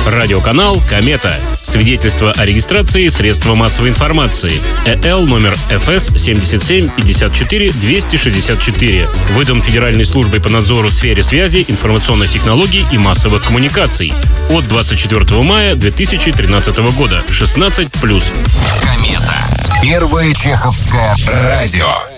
Радиоканал «Комета». Свидетельство о регистрации средства массовой информации. ЭЛ номер ФС 7754-264. Выдан Федеральной службой по надзору в сфере связи, информационных технологий и массовых коммуникаций. От 24 мая 2013 года. 16+. «Комета». Первое чеховское радио.